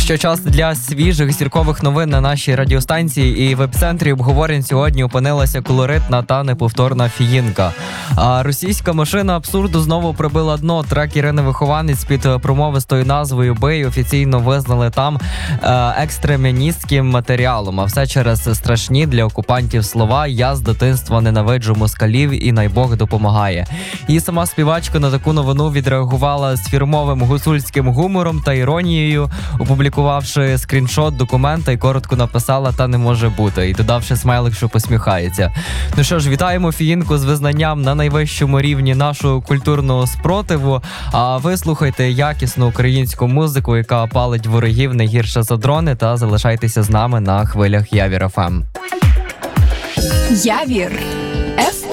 Що час для свіжих зіркових новин на нашій радіостанції, і в епіцентрі обговорень сьогодні опинилася колоритна та неповторна Фіїнка. А російська машина абсурду знову прибила дно. Трек Ірини Вихованець під промовистою назвою «Бей» офіційно визнали там екстремістським матеріалом. А все через страшні для окупантів слова «Я з дитинства ненавиджу москалів і найбог допомагає». І сама співачка на таку новину відреагувала з фірмовим гуцульським гумором та іронією, опублікувавши скріншот документа і коротко написала «Та не може бути», і додавши смайлик, що посміхається. Ну що ж, вітаємо Фіїнку з визнанням на найвищому рівні нашого культурного спротиву, а ви слухайте якісну українську музику, яка палить ворогів не гірше за дрони, та залишайтеся з нами на хвилях Явір ФМ. Явір.